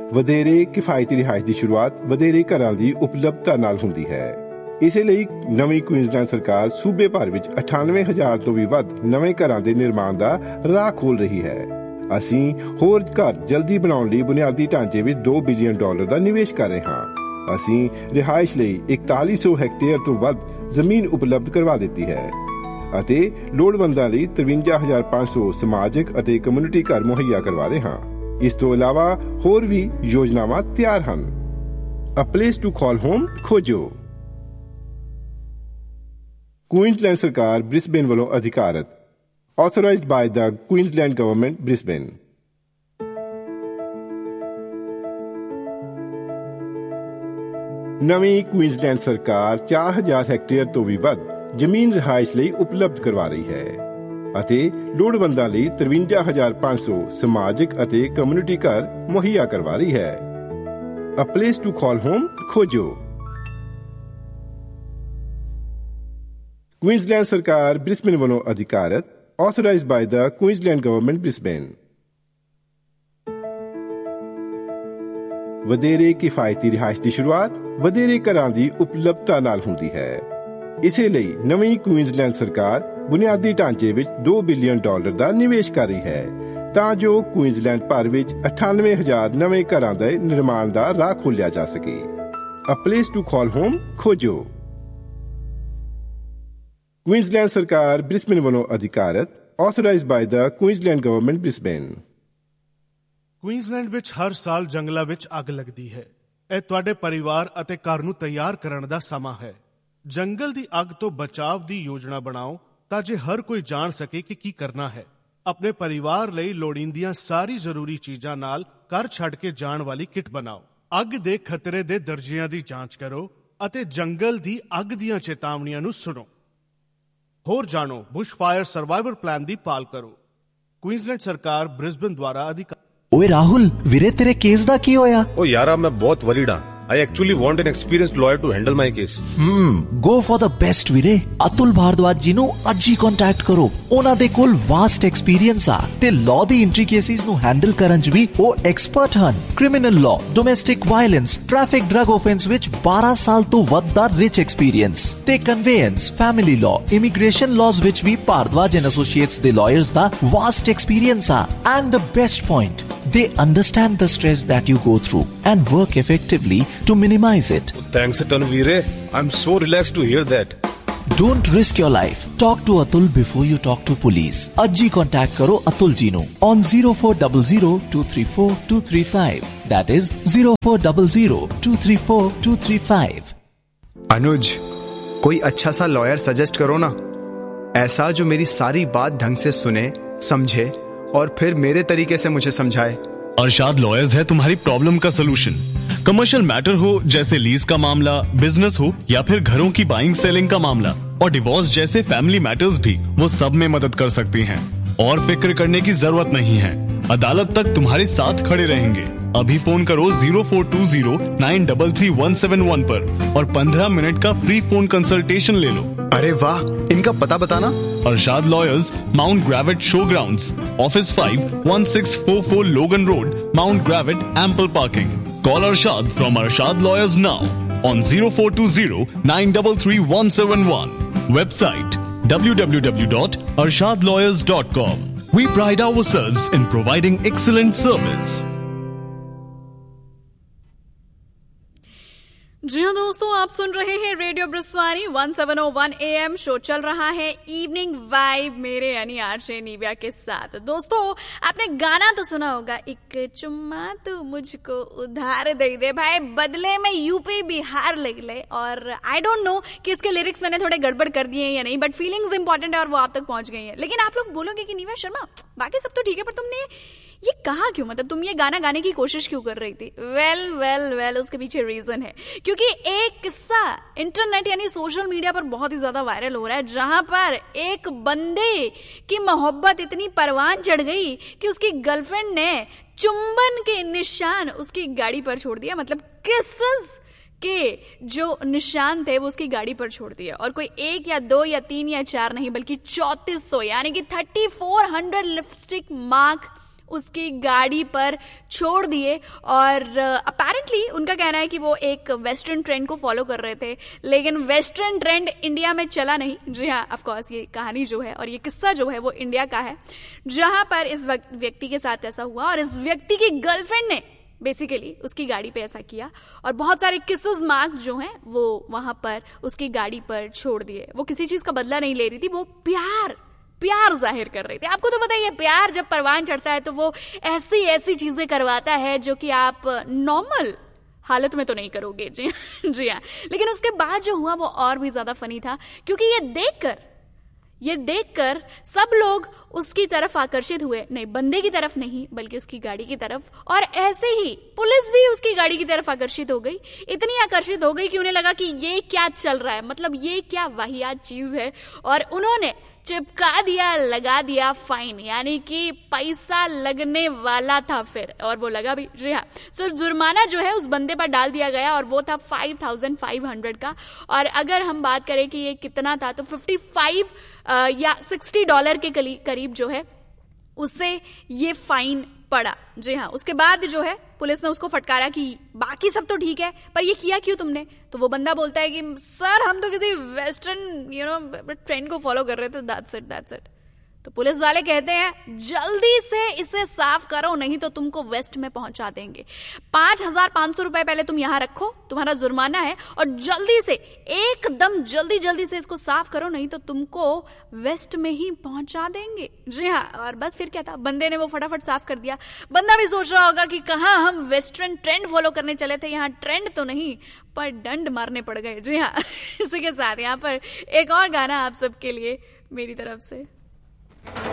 ਵਧੇਰੇ ਕਿਫਾਇਤੀ ਰਿਹਾਇਸ਼ ਦੀ ਸ਼ੁਰੂਆਤ ਵਧੇਰੇ ਘਰਾਂ ਦੀ ਉਪਲਬਧਤਾ ਨਾਲ ਹੁੰਦੀ ਹੈ। ਇਸੇ ਲਈ ਨਵੀਂ ਕੁਈਨਜ਼ਲੈਂਡ ਸਰਕਾਰ ਸੂਬੇ ਭਰ ਵਿੱਚ 98,000 ਤੋਂ ਵੀ ਵੱਧ ਨਵੇਂ ਘਰਾਂ ਦੇ ਨਿਰਮਾਣ ਦਾ ਰਾਹ ਖੋਲ ਰਹੀ ਹੈ। ਅਸੀਂ ਹੋਰ ਘਰ ਜਲਦੀ ਬਣਾਉਣ ਲਈ ਬੁਨਿਆਦੀ ਢਾਂਚੇ ਵਿੱਚ $2 ਬਿਲੀਅਨ ਦਾ ਨਿਵੇਸ਼ ਕਰ ਰਹੇ ਹਾਂ। ਅਸੀਂ ਰਿਹਾਇਸ਼ ਲਈ 4100 ਹੈਕਟੇਅਰ ਤੋਂ ਵੱਧ ਜ਼ਮੀਨ ਉਪਲਬਧ ਕਰਵਾ ਦਿੱਤੀ ਹੈ ਅਤੇ ਲੋੜਵੰਦਾਂ ਲਈ 53,500 ਸਮਾਜਿਕ ਅਤੇ ਕਮਿਊਨਿਟੀ ਘਰ ਮੁਹੱਈਆ ਕਰਵਾ ਰਹੇ ਹਾਂ। ਇਸ ਤੋਂ ਇਲਾਵਾ ਹੋਰ ਵੀ ਯੋਜਨਾਵਾਂ ਤਿਆਰ ਹਨ। A place to call home ਖੋਜੋ। ਕੁਈਨਜ਼ਲੈਂਡ ਸਰਕਾਰ ਬ੍ਰਿਸਬੇਨ ਵੱਲੋਂ ਅਧਿਕਾਰਤ, authorized by the Queensland Government, Brisbane। ਨਵੀਂ ਕੁਈਨਜ਼ਲੈਂਡ ਸਰਕਾਰ 4,000 ਹੈਕਟੇਅਰ ਤੋਂ ਵੀ ਵੱਧ ਜ਼ਮੀਨ ਰਿਹਾਇਸ਼ ਲਈ ਉਪਲਬਧ ਕਰਵਾ ਰਹੀ ਹੈ ਅਤੇ ਲੋੜਵੰਦਾਂ ਲਈ 53,500 ਸਮਾਜਿਕ ਅਤੇ ਕਮਿਊਨਿਟੀ ਘਰ ਮੁਹੱਈਆ ਕਰਵਾ ਰਹੀ ਹੈ। A place to call home ਖੋਜੋ। ਕੁਈਨਜ਼ਲੈਂਡ ਸਰਕਾਰ ਬ੍ਰਿਸਬੇਨ ਵੱਲੋਂ ਅਧਿਕਾਰਤ, authorized by the Queensland Government, Brisbane। ਵਧੇਰੇ ਕਿਫਾਇਤੀ ਰਿਹਾਇਸ਼ ਦੀ ਸ਼ੁਰੂਆਤ ਵਧੇਰੇ ਘਰਾਂ ਦੀ ਉਪਲਬਧਤਾ ਨਾਲ ਹੁੰਦੀ ਹੈ। ਇਸੇ ਲਈ ਨਵੀਂ ਕੁਈਨਜ਼ਲੈਂਡ ਸਰਕਾਰ ਬੁਨਿਆਦੀ ਢਾਂਚੇ ਵਿੱਚ $2 ਬਿਲੀਅਨ ਦਾ ਨਿਵੇਸ਼ ਕਰ ਰਹੀ ਹੈ ਤਾਂ ਜੋ ਕੁਈਨਜ਼ਲੈਂਡ ਭਰ ਵਿੱਚ 98,000 ਨਵੇਂ ਘਰਾਂ ਦੇ ਨਿਰਮਾਣ ਦਾ ਰਾਹ ਖੋਲ੍ਹਿਆ ਜਾ ਸਕੇ। A place to call home ਖੋਜੋ। ਕੁਈਨਜ਼ਲੈਂਡ ਸਰਕਾਰ ਬ੍ਰਿਸਬੇਨ ਵੱਲੋਂ ਅਧਿਕਾਰਤ, authorized by the Queensland Government, Brisbane। Queensland ਵਿੱਚ ਹਰ ਸਾਲ ਜੰਗਲਾਂ ਵਿੱਚ ਅੱਗ ਲੱਗਦੀ ਹੈ। ਇਹ ਤੁਹਾਡੇ ਪਰਿਵਾਰ ਅਤੇ ਘਰ ਨੂੰ ਤਿਆਰ ਕਰਨ ਦਾ ਸਮਾਂ ਹੈ। ਜੰਗਲ ਦੀ ਅੱਗ ਤੋਂ ਬਚਾਅ ਦੀ ਯੋਜਨਾ ਬਣਾਓ ਤਾਂ ਜੇ ਹਰ ਕੋਈ ਜਾਣ ਸਕੇ ਕਿ ਕੀ ਕਰਨਾ ਹੈ। ਆਪਣੇ ਪਰਿਵਾਰ ਲਈ ਲੋੜੀਂਦੀਆਂ ਸਾਰੀ ਜ਼ਰੂਰੀ ਚੀਜ਼ਾਂ ਨਾਲ ਘਰ ਛੱਡ ਕੇ ਜਾਣ ਵਾਲੀ ਕਿੱਟ ਬਣਾਓ। ਅੱਗ ਦੇ ਖਤਰੇ ਦੇ ਦਰਜਿਆਂ ਦੀ ਜਾਂਚ ਕਰੋ ਅਤੇ ਜੰਗਲ ਦੀ ਅੱਗ ਦੀਆਂ ਚੇਤਾਵਨੀਆਂ ਨੂੰ ਸੁਣੋ। ਹੋਰ ਜਾਣੋ, ਬੁਸ਼ ਫਾਇਰ ਸਰਵਾਈਵਰ ਪਲਾਨ ਦੀ ਪਾਲ ਕਰੋ। ਕੁਈਨਜ਼ਲੈਂਡ ਸਰਕਾਰ ਬ੍ਰਿਸਬੇਨ ਦੁਆਰਾ ਅਧਿਕਾਰ। ਓਏ ਰਾਹੁਲ ਵੀਰੇ, ਤੇਰੇ ਕੇਸ ਦਾ ਕੀ ਹੋਇਆ? ਓ ਯਾਰਾ, ਮੈਂ ਬਹੁਤ ਵਰੀਡ ਹਾਂ। I actually want an experienced lawyer to handle my case. Go for the best ਵੀਰੇ। ਅਤੁਲ ਭਾਰਦਵਾਜ ਜੀ ਨੂੰ ਅੱਜ ਹੀ ਕੰਟੈਕਟ ਕਰੋ। ਉਹਨਾਂ ਦੇ ਕੋਲ ਵਾਸਟ ਐਕਸਪੀਰੀਅੰਸ ਆ ਤੇ ਲਾਅ ਦੀ ਐਂਟਰੀ ਕੇਸਿਸ ਨੂੰ ਹੈਂਡਲ ਕਰਨ 'ਚ ਵੀ ਉਹ ਐਕਸਪਰਟ ਹਨ। Criminal law, domestic violence, traffic drug offence ਵਿੱਚ 12 ਸਾਲ ਤੋਂ ਵੱਧ ਦਾ ਰਿਚ ਐਕਸਪੀਰੀਅੰਸ ਤੇ ਕਨਵੇਅੰਸ, ਫੈਮਿਲੀ ਲਾਅ, ਇਮੀਗ੍ਰੇਸ਼ਨ ਲਾਜ਼ ਵਿੱਚ ਵੀ ਭਾਰਦਵਾਜ ਐਂਡ ਐਸੋਸੀਏਟਸ ਦੇ ਲਾਇਰਸ ਦਾ ਵਾਸਟ ਐਕਸਪੀਰੀਅੰਸ ਆ। And the best point, they understand the stress that you go through and work effectively to minimize it. Thanks a ton, Veere. I'm so relaxed to hear that. Don't risk your life. Talk to Atul before you talk to police. Ajji contact karo Atul ji nu on 0400-234-235. That is 0400-234-235. अनुज, कोई अच्छा सा lawyer suggest करो ना, ऐसा जो मेरी सारी बात ढंग से सुने, समझे और फिर मेरे तरीके से मुझे समझाए। अरशाद लॉयर्स है तुम्हारी प्रॉब्लम का सलूशन। कमर्शियल मैटर हो जैसे लीज का मामला, बिजनेस हो या फिर घरों की बाइंग सेलिंग का मामला और डिवोर्स जैसे फैमिली मैटर्स भी, वो सब में मदद कर सकती हैं। और फिक्र करने की जरूरत नहीं है, अदालत तक तुम्हारे साथ खड़े रहेंगे। अभी फोन करो 0420-933-171 पर और 15 मिनट का फ्री फोन कंसल्टेशन ले लो। अरे वाह, इनका पता बताना। Arshad lawyers, mount ग्रेविट show grounds, office 5, 1644 लोगन road, mount ग्रेविट, ample parking. Call Arshad from Arshad Lawyers now on 0420-933-171. Website www.arshadlawyers.com. We pride ourselves in providing excellent service. जी हाँ दोस्तों, आप सुन रहे हैं रेडियो ब्रिस्वानी 1701 AM। शो चल रहा है इवनिंग वाइब मेरे यानी आरजे निव्या के साथ। दोस्तों, आपने गाना तो सुना होगा, एक चुम्मा तू मुझको उधार दे दे भाई, बदले में यूपी बिहार लग ले। और आई डोंट नो कि इसके लिरिक्स मैंने थोड़े गड़बड़ कर दिए हैं या नहीं, बट फीलिंग्स इंपॉर्टेंट है और वो आप तक पहुंच गई है। लेकिन आप लोग बोलोगे कि निव्या शर्मा बाकी सब तो ठीक है, पर तुमने ये कहा क्यों? मतलब तुम ये गाना गाने की कोशिश क्यों कर रही थी? वेल उसके पीछे रीजन है, क्योंकि एक किस्सा इंटरनेट यानी सोशल मीडिया पर बहुत ही ज्यादा वायरल हो रहा है, जहां पर एक बंदे की मोहब्बत इतनी परवान चढ़ गई कि उसकी गर्लफ्रेंड ने चुंबन के निशान उसकी गाड़ी पर छोड़ दिया। मतलब किसेस के जो निशान थे वो उसकी गाड़ी पर छोड़ दिया। और कोई 1 या 2 या 3 या 4 नहीं, बल्कि 3400 यानी कि 3400 लिपस्टिक मार्क उसकी गाड़ी पर छोड़ दिए। और अपेरेंटली उनका कहना है कि वो एक वेस्टर्न ट्रेंड को फॉलो कर रहे थे, लेकिन वेस्टर्न ट्रेंड इंडिया में चला नहीं। जी हाँ, ऑफ कोर्स ये कहानी जो है और ये किस्सा जो है वो इंडिया का है, जहां पर इस व्यक्ति के साथ ऐसा हुआ और इस व्यक्ति की गर्लफ्रेंड ने बेसिकली उसकी गाड़ी पे ऐसा किया और बहुत सारे किसेस मार्क्स जो हैं वो वहां पर उसकी गाड़ी पर छोड़ दिए। वो किसी चीज का बदला नहीं ले रही थी, वो प्यार जाहिर कर रही थी। आपको तो पता ही है, प्यार जब परवान चढ़ता है तो वो ऐसी चीजें करवाता है जो कि आप नॉर्मल हालत में तो नहीं करोगे। जी हाँ। लेकिन उसके बाद जो हुआ वो और भी ज्यादा फनी था, क्योंकि ये देखकर सब लोग उसकी तरफ आकर्षित हुए, नहीं बंदे की तरफ नहीं बल्कि उसकी गाड़ी की तरफ। और ऐसे ही पुलिस भी उसकी गाड़ी की तरफ आकर्षित हो गई, इतनी आकर्षित हो गई कि उन्हें लगा कि ये क्या चल रहा है, मतलब ये क्या वाहियात चीज है। और उन्होंने चिपका दिया, लगा दिया फाइन, यानी कि पैसा लगने वाला था फिर, और वो लगा भी। जी हाँ, सो जुर्माना जो है उस बंदे पर डाल दिया गया और वो था 5500 का। और अगर हम बात करें कि ये कितना था तो 55 या $60 के करीब जो है उससे ये फाइन पड़ा। जी हाँ, उसके बाद जो है पुलिस ने उसको फटकारा कि बाकी सब तो ठीक है पर ये किया क्यों तुमने। तो वो बंदा बोलता है कि सर हम तो किसी वेस्टर्न ट्रेंड को फॉलो कर रहे थे, दैट्स इट। तो पुलिस वाले कहते हैं जल्दी से इसे साफ करो नहीं तो तुमको वेस्ट में पहुंचा देंगे। 5500 रुपए पहले तुम यहां रखो, तुम्हारा जुर्माना है, और जल्दी से एकदम जल्दी से इसको साफ करो नहीं तो तुमको वेस्ट में ही पहुंचा देंगे। जी हाँ, और बस फिर क्या था, बंदे ने वो फटाफट साफ कर दिया। बंदा भी सोच रहा होगा कि कहां हम वेस्टर्न ट्रेंड फॉलो करने चले थे, यहाँ ट्रेंड तो नहीं पर दंड मारने पड़ गए। जी हाँ, इसी के साथ यहाँ पर एक और गाना आप सबके लिए मेरी तरफ से।